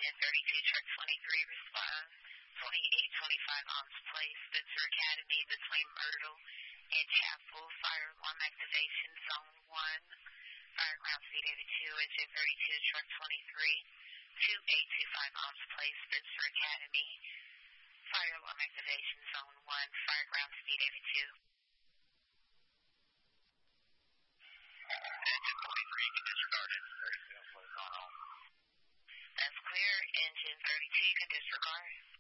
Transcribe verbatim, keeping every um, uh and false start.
Engine thirty-two, truck twenty-three, respond. twenty-eight twenty-five, Arms Place, Spencer Academy, between Myrtle and Chapel. Fire alarm activation, zone one. Fire ground speed eighty-two, engine thirty-two, truck twenty-three. twenty-eight twenty-five, Arms Place, Spencer Academy. Fire alarm activation, zone one. Fire ground speed eighty-two. Engine twenty-three, you can disregard engine thirty-two. What's going on? That's clear. Engine thirty-two, you can disregard.